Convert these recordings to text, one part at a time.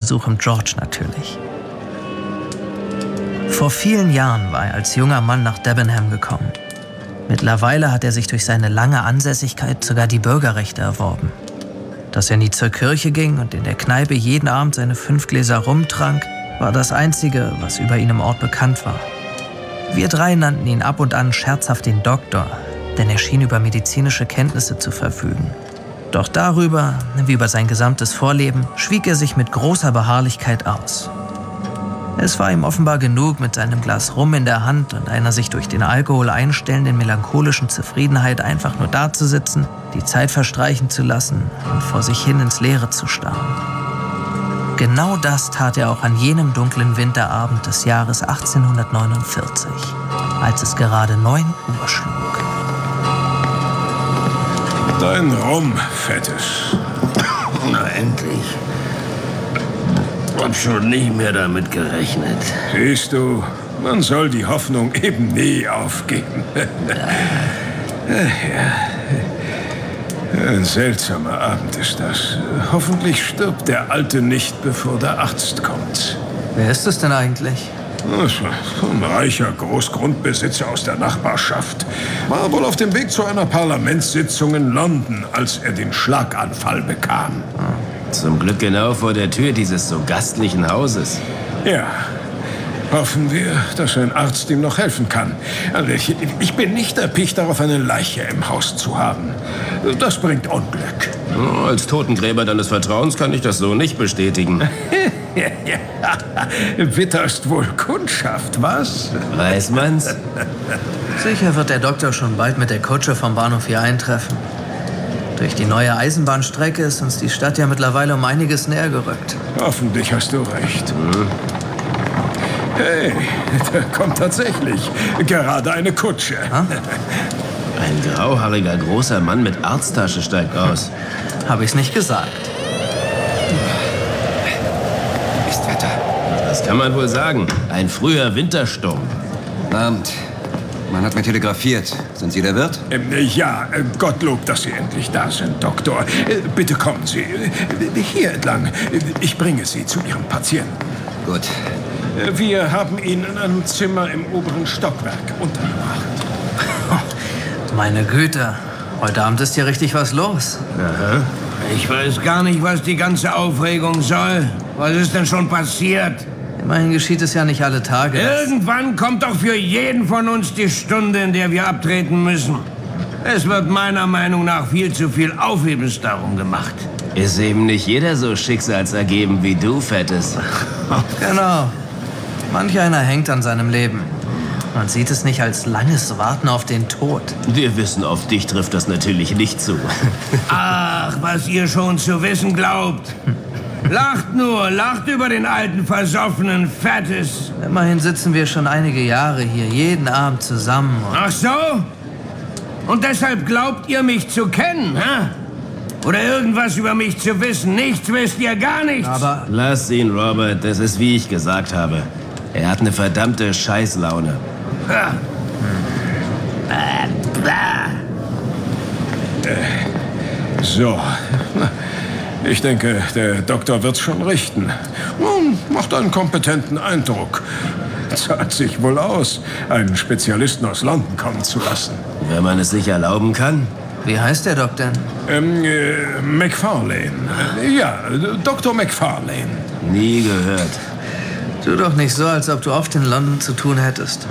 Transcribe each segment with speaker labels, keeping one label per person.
Speaker 1: suchem George natürlich. Vor vielen Jahren war er als junger Mann nach Debenham gekommen. Mittlerweile hat er sich durch seine lange Ansässigkeit sogar die Bürgerrechte erworben. Dass er nie zur Kirche ging und in der Kneipe jeden Abend seine 5 Gläser rumtrank, war das Einzige, was über ihn im Ort bekannt war. Wir 3 nannten ihn ab und an scherzhaft den Doktor, denn er schien über medizinische Kenntnisse zu verfügen. Doch darüber, wie über sein gesamtes Vorleben, schwieg er sich mit großer Beharrlichkeit aus. Es war ihm offenbar genug, mit seinem Glas Rum in der Hand und einer sich durch den Alkohol einstellenden melancholischen Zufriedenheit einfach nur dazusitzen, die Zeit verstreichen zu lassen und vor sich hin ins Leere zu starren. Genau das tat er auch an jenem dunklen Winterabend des Jahres 1849, als es gerade 9 Uhr schlug.
Speaker 2: Dein Rum, Fettes.
Speaker 3: Na endlich. Hab schon nicht mehr damit gerechnet.
Speaker 2: Siehst du, man soll die Hoffnung eben nie aufgeben. Ein seltsamer Abend ist das. Hoffentlich stirbt der Alte nicht, bevor der Arzt kommt.
Speaker 1: Wer ist es denn eigentlich?
Speaker 2: Ein reicher Großgrundbesitzer aus der Nachbarschaft. War wohl auf dem Weg zu einer Parlamentssitzung in London, als er den Schlaganfall bekam.
Speaker 3: Zum Glück genau vor der Tür dieses so gastlichen Hauses.
Speaker 2: Ja. Hoffen wir, dass ein Arzt ihm noch helfen kann. Also ich bin nicht erpicht darauf, eine Leiche im Haus zu haben. Das bringt Unglück.
Speaker 3: Als Totengräber deines Vertrauens kann ich das so nicht bestätigen.
Speaker 2: Witterst wohl Kundschaft, was?
Speaker 3: Weiß man's?
Speaker 1: Sicher wird der Doktor schon bald mit der Kutsche vom Bahnhof hier eintreffen. Durch die neue Eisenbahnstrecke ist uns die Stadt ja mittlerweile um einiges näher gerückt.
Speaker 2: Hoffentlich hast du recht. Hey, da kommt tatsächlich gerade eine Kutsche.
Speaker 1: Ha?
Speaker 3: Ein grauhaariger großer Mann mit Arzttasche steigt aus.
Speaker 1: Hab ich's nicht gesagt.
Speaker 4: Mistwetter.
Speaker 3: Das kann man wohl sagen. Ein früher Wintersturm.
Speaker 4: Abend. Man hat mir telegrafiert. Sind Sie der Wirt?
Speaker 2: Ja, Gottlob, dass Sie endlich da sind, Doktor. Bitte kommen Sie. Hier entlang. Ich bringe Sie zu Ihrem Patienten.
Speaker 4: Gut.
Speaker 2: Wir haben ihn in einem Zimmer im oberen Stockwerk untergebracht.
Speaker 1: Meine Güte, heute Abend ist hier richtig was los.
Speaker 3: Aha.
Speaker 5: Ich weiß gar nicht, was die ganze Aufregung soll. Was ist denn schon passiert?
Speaker 1: Immerhin geschieht es ja nicht alle Tage.
Speaker 5: Irgendwann kommt doch für jeden von uns die Stunde, in der wir abtreten müssen. Es wird meiner Meinung nach viel zu viel Aufhebens darum gemacht.
Speaker 3: Ist eben nicht jeder so schicksalsergeben wie du, Fettes.
Speaker 1: Genau. Manch einer hängt an seinem Leben. Man sieht es nicht als langes Warten auf den Tod.
Speaker 3: Wir wissen, auf dich trifft das natürlich nicht zu.
Speaker 5: Ach, was ihr schon zu wissen glaubt. Lacht nur, lacht über den alten, versoffenen Fettes.
Speaker 1: Immerhin sitzen wir schon einige Jahre hier, jeden Abend zusammen.
Speaker 5: Ach so? Und deshalb glaubt ihr, mich zu kennen, hä? Oder irgendwas über mich zu wissen? Nichts wisst ihr, gar nichts.
Speaker 1: Aber
Speaker 3: Lass ihn, Robert. Das ist, wie ich gesagt habe. Er hat eine verdammte Scheißlaune.
Speaker 5: Ja.
Speaker 2: So. Ich denke, der Doktor wird's schon richten. Macht einen kompetenten Eindruck. Zahlt sich wohl aus, einen Spezialisten aus London kommen zu lassen.
Speaker 3: Wenn man es sich erlauben kann.
Speaker 1: wie heißt der Doc denn?
Speaker 2: Macfarlane. Ja, Dr. Macfarlane.
Speaker 3: Nie gehört.
Speaker 1: Tu doch nicht so, als ob du oft in London zu tun hättest.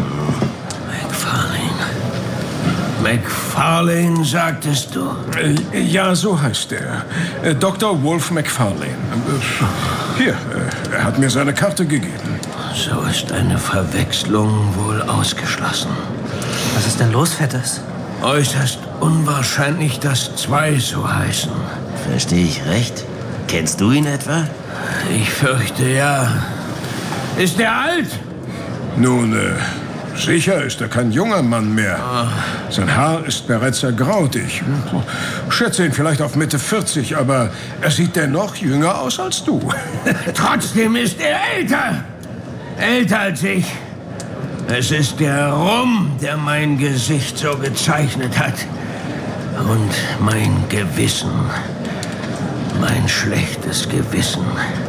Speaker 5: Macfarlane, sagtest du?
Speaker 2: Ja, so heißt er. Dr. Wolf Macfarlane. Hier, er hat mir seine Karte gegeben.
Speaker 5: So ist eine Verwechslung wohl ausgeschlossen.
Speaker 1: Was ist denn los, Fettes?
Speaker 5: Äußerst unwahrscheinlich, dass zwei so heißen.
Speaker 3: Verstehe ich recht? Kennst du ihn etwa?
Speaker 5: Ich fürchte, ja. Ist er alt?
Speaker 2: Nun, sicher ist er kein junger Mann mehr. Sein Haar ist bereits ergraut. Ich schätze ihn vielleicht auf Mitte 40, aber er sieht dennoch jünger aus als du.
Speaker 5: Trotzdem ist er älter. Älter als ich. Es ist der Rum, der mein Gesicht so gezeichnet hat. Und mein Gewissen. Mein schlechtes Gewissen.